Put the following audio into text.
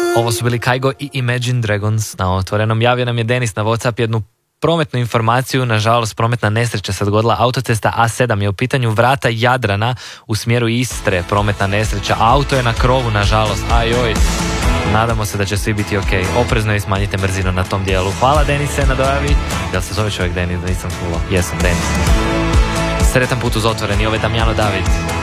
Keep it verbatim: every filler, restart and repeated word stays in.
Ovo su bili Kaigo i Imagine Dragons na Otvorenom. Javio nam je Denis na WhatsApp jednu prometnu informaciju. Nažalost, prometna nesreća se dogodila. Autocesta A sedam je u pitanju, vrata Jadrana u smjeru Istre. Prometna nesreća. Auto je na krovu, nažalost. Ajoj. Nadamo se da će svi biti ok. Oprezno i smanjite brzinu na tom dijelu. Hvala Denise na dojavi. Jel se zove čovjek Denis? Da nisam čulo. Jesam Denis. Sretan put uz Otvoreni. Ovo je Damjano David.